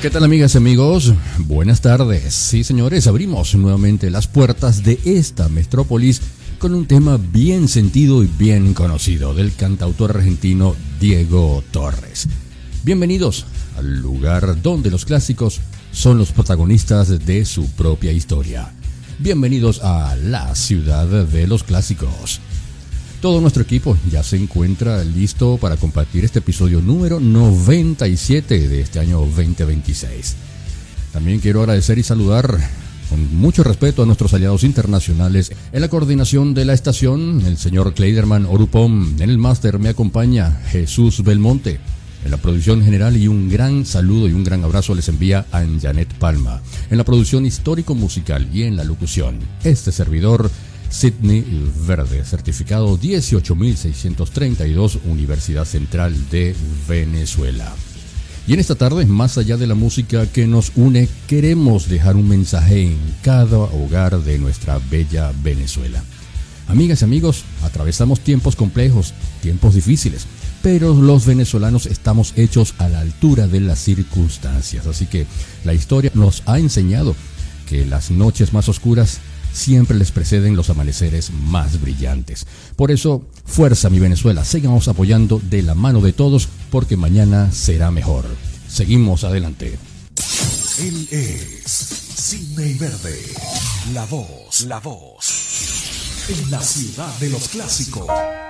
¿Qué tal, amigas y amigos? Buenas tardes. Sí, señores, abrimos nuevamente las puertas de esta metrópolis con un tema bien sentido y bien conocido del cantautor argentino Diego Torres. Bienvenidos al lugar donde los clásicos son los protagonistas de su propia historia. Bienvenidos a la ciudad de los clásicos. Todo nuestro equipo ya se encuentra listo para compartir este episodio número 97 de este año 2026. También quiero agradecer y saludar con mucho respeto a nuestros aliados internacionales. En la coordinación de la estación, el señor Kleiderman Orupom. En el máster me acompaña Jesús Belmonte. En la producción general, y un gran saludo y un gran abrazo les envía a Janet Palma. En la producción histórico-musical y en la locución, este servidor, Sidney Verde, certificado 18632, Universidad Central de Venezuela. Y en esta tarde, más allá de la música que nos une, queremos dejar un mensaje en cada hogar de nuestra bella Venezuela. Amigas y amigos, atravesamos tiempos complejos, tiempos difíciles, pero los venezolanos estamos hechos a la altura de las circunstancias. Así que la historia nos ha enseñado que las noches más oscuras siempre les preceden los amaneceres más brillantes. Por eso, fuerza mi Venezuela, sigamos apoyando de la mano de todos, porque mañana será mejor. Seguimos adelante. Él es Sidney Verde, la voz, en la ciudad de los clásicos.